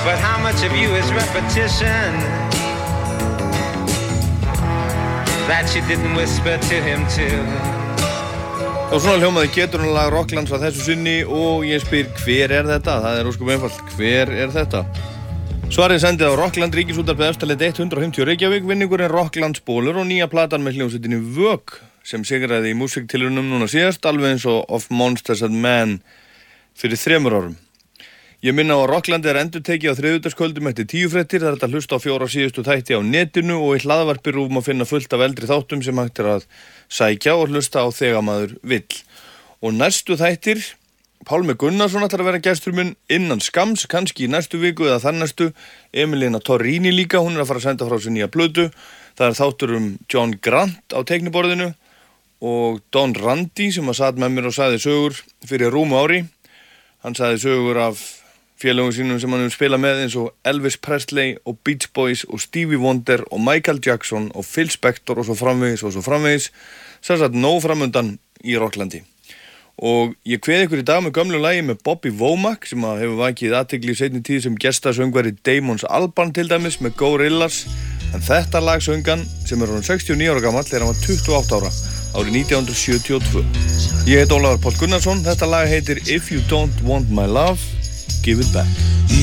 But how much of you is repetition that you didn't whisper to him too? Og svona hljómaði geturnalag Rocklands að þessu sinni og ég spyr hver þetta? Það ósköp einfalt, hver þetta? Svarið sendið á Rockland Ríkisútvarpið Efstaleiti 150 Reykjavík, vinningurinn Rocklands Bólur og nýja platan með hljómsveitinni Vök sem sigraði í músíktilraunum núna síðast, alveg eins og Of Monsters and Men fyrir 3 árum. Ég minna á að Rockland endurtekið á þriðjudagskvöldum eftir 10 fréttir, það hægt að hlusta á 4 síðustu þætti á netinu og í hlaðvarpi RÚV má finna fullt af eldri þáttum sem hægt að sækja og hlusta á þegar maður vill. Og næstu þættir, Pálmi Gunnarsson ætlar að vera gestur minn innan skams, kannski í næstu viku eða þarnæstu, Emilina Torrini líka, hún að fara að senda frá sér nýja plötu, það þáttur John Grant á teikniborðinu og Don Randi sem satt með mér og sagði sögur fyrir rúmu ári, hann sagði sögur af félögum sínum sem hann hefur spilað með eins og Elvis Presley og Beach Boys og Stevie Wonder og Michael Jackson og Phil Spector og svo framvegis sem sagt nóg framundan í Rocklandi. Og ég kveð ykkur í dag með gömlu lagi með Bobby Womack sem hefur vakið athygli í seinni tíð sem gestasöngvari Damons Albarn til dæmis með Gorillaz, en þetta lag söngan sem hann 69 ára gamall hann var 28 ára árið 1972. Ég heit Ólafur Páll Gunnarsson, þetta lag heitir If You Don't Want My Love, Give It Back.